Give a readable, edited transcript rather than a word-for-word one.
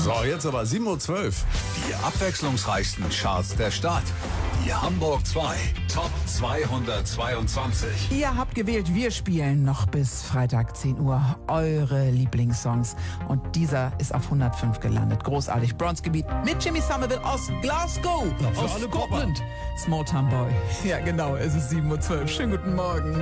So, jetzt aber 7:12 Uhr. Die abwechslungsreichsten Charts der Stadt. Die Hamburg 2 Top 222. Ihr habt gewählt, wir spielen noch bis Freitag 10 Uhr eure Lieblingssongs. Und dieser ist auf 105 gelandet. Großartig. Bronzegebiet mit Jimmy Somerville aus Glasgow. Für aus alle Scotland. Small Town Boy. Ja, genau. Es ist 7:12 Uhr. Schönen guten Morgen.